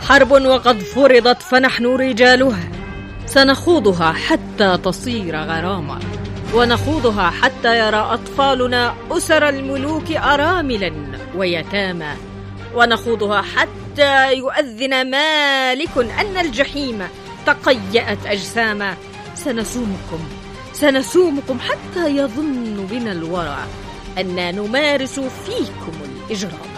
حرب وقد فرضت فنحن رجالها، سنخوضها حتى تصير غرامة، ونخوضها حتى يرى أطفالنا أسر الملوك أراملا ويتامى، ونخوضها حتى يؤذن مالك أن الجحيم تقيأت أجساما. سنسومكم حتى يظن بنا الورى أننا نمارس فيكم الإجرام.